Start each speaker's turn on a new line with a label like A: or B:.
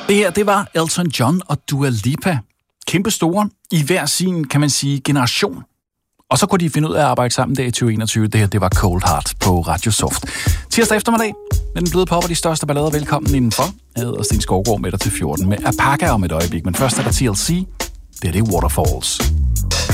A: Det her, det var Elton John og Dua Lipa. Kæmpe store i hver sin, kan man sige, generation. Og så kunne de finde ud af at arbejde sammen der i 2021. Det her, det var Cold Heart på Radio Soft. Tirsdag eftermiddag med den bløde pop og de største ballader. Velkommen indenfor. Jeg hedder Sten Skovgaard med dig til 14 med Apaka om et øjeblik. Men først er der TLC. Det er det Waterfalls.